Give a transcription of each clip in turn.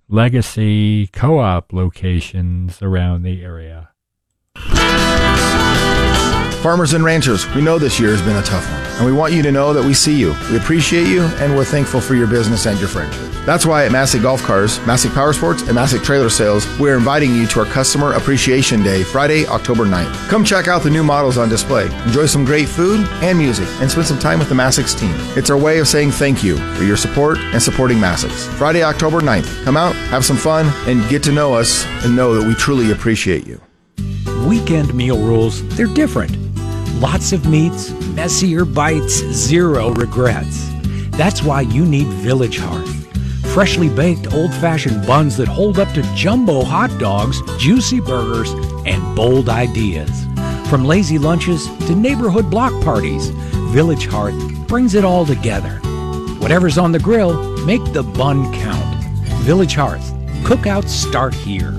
legacy co-op locations around the area. Farmers and ranchers, we know this year has been a tough one, and we want you to know that we see you, we appreciate you, and we're thankful for your business and your friendship. That's why at Massey Golf Cars, Massey Power Sports, and Massey Trailer Sales, we're inviting you to our Customer Appreciation Day, Friday, October 9th. Come check out the new models on display, enjoy some great food and music, and spend some time with the Massey's team. It's our way of saying thank you for your support and supporting Massey's. Friday, October 9th. Come out, have some fun, and get to know us and know that we truly appreciate you. Weekend meal rules, they're different. Lots of meats, messier bites, zero regrets. That's why you need Village Hearth. Freshly baked old-fashioned buns that hold up to jumbo hot dogs, juicy burgers, and bold ideas. From lazy lunches to neighborhood block parties, Village Hearth brings it all together. Whatever's on the grill, make the bun count. Village Hearth. Cookouts start here.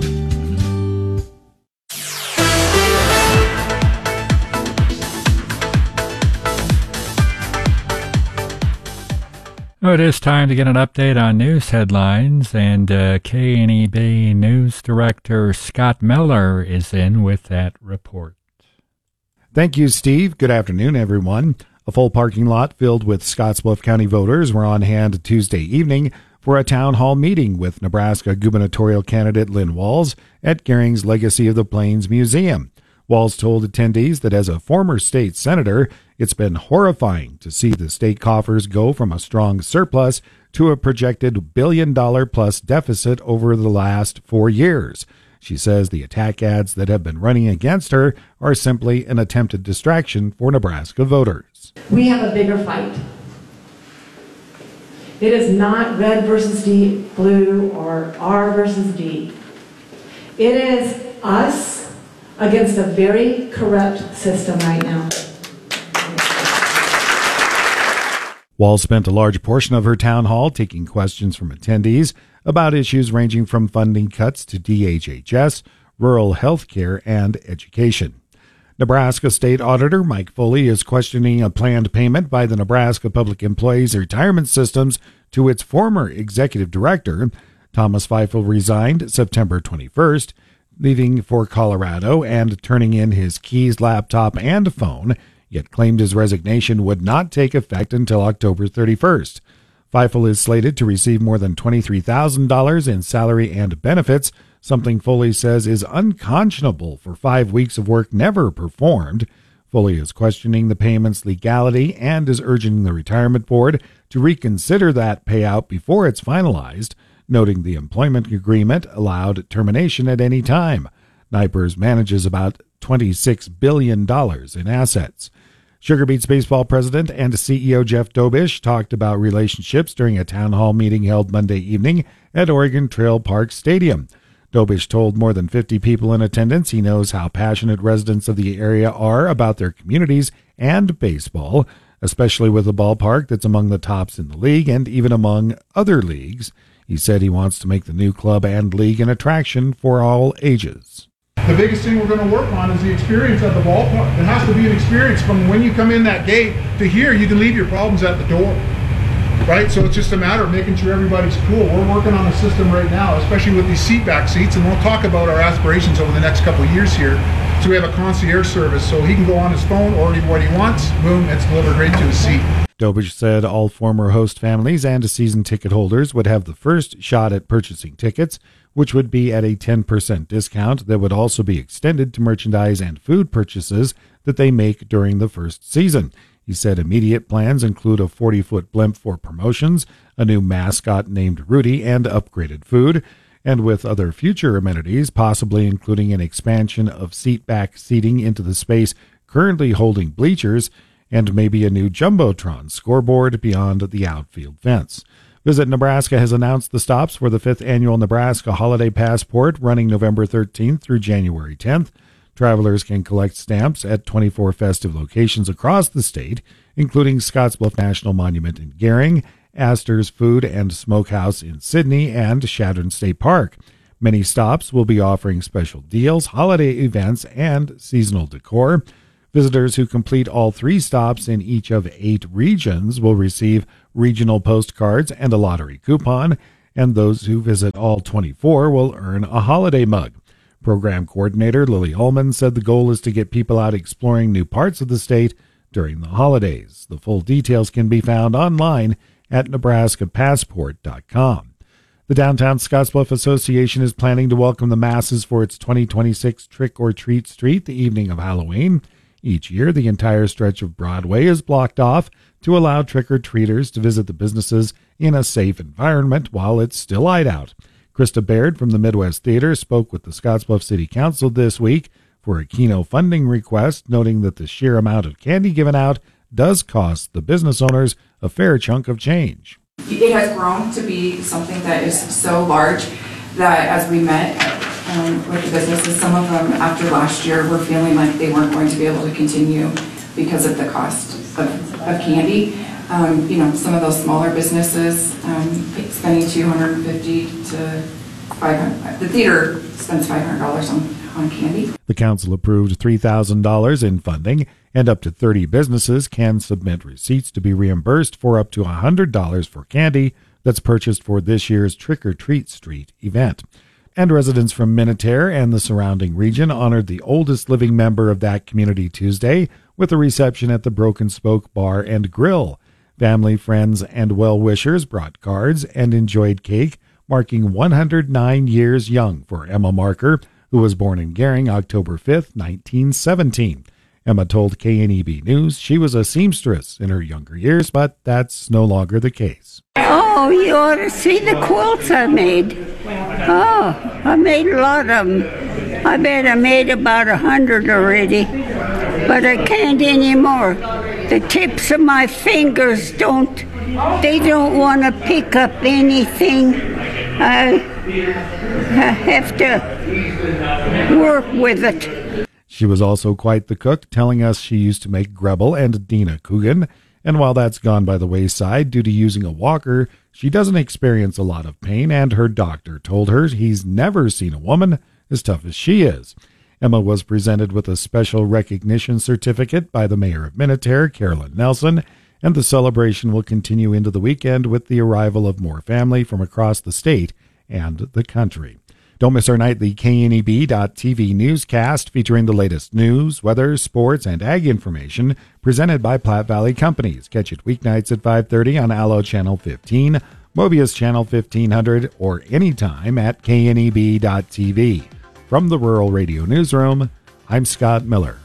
Well, it is time to get an update on news headlines, and KNEB News Director Scott Miller is in with that report. Thank you, Steve. Good afternoon, everyone. A full parking lot filled with Scottsbluff County voters were on hand Tuesday evening for a town hall meeting with Nebraska gubernatorial candidate Lynn Walz at Gehring's Legacy of the Plains Museum. Walz told attendees that as a former state senator, it's been horrifying to see the state coffers go from a strong surplus to a projected billion-dollar-plus deficit over the last 4 years. She says the attack ads that have been running against her are simply an attempted distraction for Nebraska voters. We have a bigger fight. It is not red versus blue or R versus D. It is us against a very corrupt system right now. Walz spent a large portion of her town hall taking questions from attendees about issues ranging from funding cuts to DHHS, rural health care, and education. Nebraska State Auditor Mike Foley is questioning a planned payment by the Nebraska Public Employees Retirement Systems to its former executive director. Thomas Feifel resigned September 21st, leaving for Colorado and turning in his keys, laptop, and phone, yet claimed his resignation would not take effect until October 31st. Feifel is slated to receive more than $23,000 in salary and benefits, something Foley says is unconscionable for 5 weeks of work never performed. Foley is questioning the payment's legality and is urging the retirement board to reconsider that payout before it's finalized, noting the employment agreement allowed termination at any time. NYPERS manages about $26 billion in assets. Sugar Beets baseball president and CEO Jeff Dobish talked about relationships during a town hall meeting held Monday evening at Oregon Trail Park Stadium. Dobish told more than 50 people in attendance he knows how passionate residents of the area are about their communities and baseball, especially with a ballpark that's among the tops in the league and even among other leagues. He said he wants to make the new club and league an attraction for all ages. The biggest thing we're going to work on is the experience at the ballpark. It has to be an experience from when you come in that gate to here. You can leave your problems at the door, right? So it's just a matter of making sure everybody's cool. We're working on a system right now, especially with these seat back seats, and we'll talk about our aspirations over the next couple of years here. So we have a concierge service, so he can go on his phone, order what he wants, boom, it's delivered right to his seat. Dobish said all former host families and season ticket holders would have the first shot at purchasing tickets, which would be at a 10% discount that would also be extended to merchandise and food purchases that they make during the first season. He said immediate plans include a 40-foot blimp for promotions, a new mascot named Rudy, and upgraded food, and with other future amenities, possibly including an expansion of seat-back seating into the space currently holding bleachers, and maybe a new Jumbotron scoreboard beyond the outfield fence. Visit Nebraska has announced the stops for the 5th annual Nebraska Holiday Passport running November 13th through January 10th. Travelers can collect stamps at 24 festive locations across the state, including Scottsbluff National Monument in Gehring, Astor's Food and Smokehouse in Sydney, and Chadron State Park. Many stops will be offering special deals, holiday events, and seasonal decor. Visitors who complete all 3 stops in each of 8 regions will receive regional postcards and a lottery coupon. and those who visit all 24 will earn a holiday mug. Program coordinator Lily Ullman said the goal is to get people out exploring new parts of the state during the holidays. The full details can be found online at nebraskapassport.com. The Downtown Scottsbluff Association is planning to welcome the masses for its 2026 Trick or Treat Street the evening of Halloween. Each year, the entire stretch of Broadway is blocked off to allow trick-or-treaters to visit the businesses in a safe environment while it's still light out. Krista Baird from the Midwest Theater spoke with the Scottsbluff City Council this week for a Keno funding request, noting that the sheer amount of candy given out does cost the business owners a fair chunk of change. It has grown to be something that is so large that as we met with the businesses, some of them after last year were feeling like they weren't going to be able to continue because of the cost of candy. Some of those smaller businesses spending $250 to $500. The theater spends $500 on candy. The council approved $3,000 in funding, and up to 30 businesses can submit receipts to be reimbursed for up to $100 for candy that's purchased for this year's Trick or Treat Street event. And residents from Minutair and the surrounding region honored the oldest living member of that community Tuesday with a reception at the Broken Spoke Bar and Grill. Family, friends, and well-wishers brought cards and enjoyed cake, marking 109 years young for Emma Marker, who was born in Gering October 5th, 1917. Emma told KNEB News she was a seamstress in her younger years, but that's no longer the case. Oh, you ought to see the quilts I made. Oh, I made a lot of them. I bet I made about 100 already, but I can't anymore. The tips of my fingers don't want to pick up anything. I have to work with it. She was also quite the cook, telling us she used to make Grebel and Dina Coogan, and while that's gone by the wayside due to using a walker, she doesn't experience a lot of pain, and her doctor told her he's never seen a woman as tough as she is. Emma was presented with a special recognition certificate by the mayor of Minutair, Carolyn Nelson, and the celebration will continue into the weekend with the arrival of more family from across the state and the country. Don't miss our nightly KNEB.TV newscast featuring the latest news, weather, sports, and ag information presented by Platte Valley Companies. Catch it weeknights at 5:30 on Allo Channel 15, Mobius Channel 1500, or anytime at KNEB.TV. From the Rural Radio Newsroom, I'm Scott Miller.